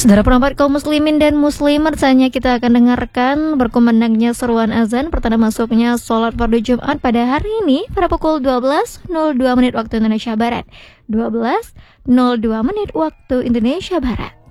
Saudara pendapat kaum muslimin dan muslimat, saatnya kita akan dengarkan berkumandangnya seruan azan pertanda masuknya sholat fardu Jumat pada hari ini pada pukul 12.02 waktu Indonesia Barat. 12.02 waktu Indonesia Barat.